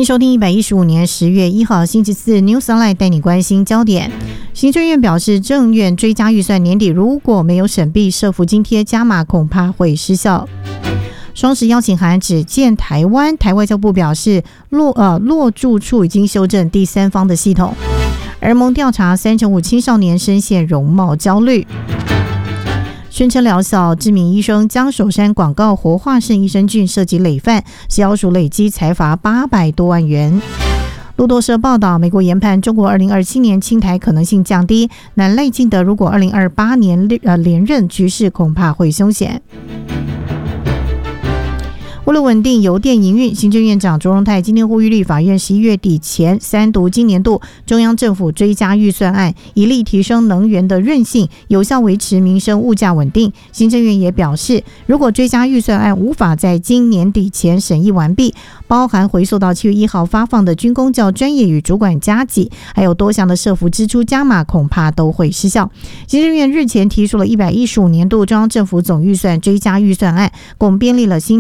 欢迎收听115年10月1号星期四 News Online 带你关心焦点。行政院表示，政院追加预算年底如果没有审毕，社福津贴加码恐怕会失效。双十邀请函只见台湾，台外交部表示落住处已经修正第三方的系统。儿盟调查35%青少年深陷容貌焦虑。宣称疗效，知名医生将首山广告活化胜益生菌涉及累犯，食药署累积裁罚800多万元。路透社报道，美国研判中国2027年侵台可能性降低，但赖清德如果2028年连任，局势恐怕会凶险。为了稳定邮电营运，行政院长卓荣泰今天呼吁立法院11月底前三读今年度中央政府追加预算案，以力提升能源的韧性，有效维持民生物价稳定。行政院也表示，如果追加预算案无法在今年底前审议完毕，包含回溯到7月1号发放的军公教专业与主管加给，还有多项的社福支出加码，恐怕都会失效。行政院日前提出了115年度中央政府总预算追加预算案，共编列了新